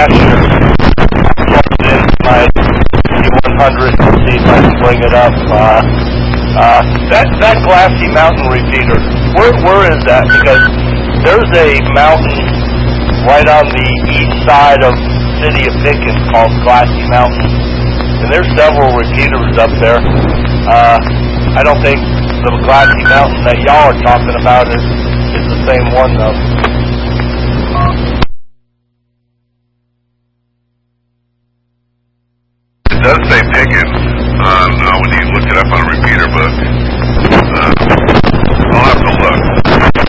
cache here. Plugged in my 100 and see if I can bring it up. That Glassy Mountain repeater, where is that? Because there's a mountain right on the east side of the city of Pickens called Glassy Mountain, and there's several repeaters up there. I don't think the Glassy Mountain that y'all are talking about is the same one, though. It does say Pickens when you look it up on a repeater book. I'll have to look.